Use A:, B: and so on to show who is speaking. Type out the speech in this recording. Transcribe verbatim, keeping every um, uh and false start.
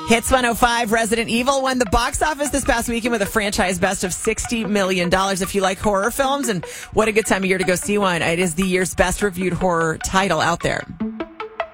A: Hits one oh five, Resident Evil won the box office this past weekend with a franchise best of sixty million dollars. If you like horror films, and what a good time of year to go see one. It is the year's best reviewed horror title out there.